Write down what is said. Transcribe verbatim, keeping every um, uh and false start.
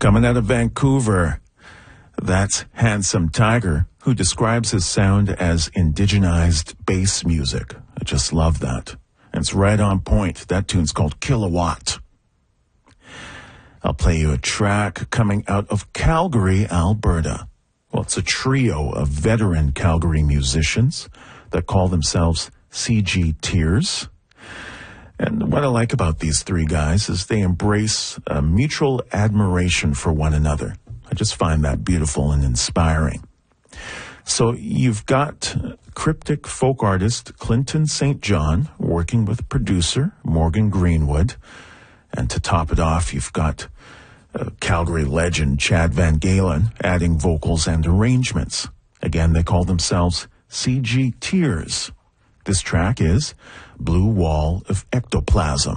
Coming out of Vancouver, that's Handsome Tiger, who describes his sound as indigenized bass music. I just love that. And it's right on point. That tune's called Kilowatt. I'll play you a track coming out of Calgary, Alberta. Well, it's a trio of veteran Calgary musicians that call themselves C G Tears. And what I like about these three guys is they embrace a mutual admiration for one another. I just find that beautiful and inspiring. So you've got cryptic folk artist Clinton Saint John working with producer Morgan Greenwood. And to top it off, you've got uh, Calgary legend Chad Van Galen adding vocals and arrangements. Again, they call themselves C G Tears. This track is Blue Wall of Ectoplasm.